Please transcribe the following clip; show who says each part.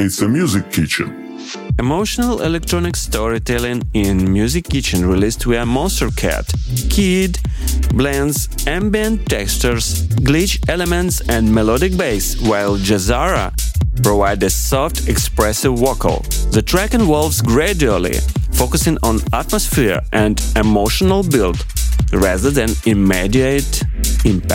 Speaker 1: It's a Music Kitchen.
Speaker 2: Emotional electronic storytelling in Music Kitchen released via Monstercat. Kid blends ambient textures, glitch elements and melodic bass, while Jazara provides a soft, expressive vocal. The track evolves gradually, focusing on atmosphere and emotional build rather than immediate impact.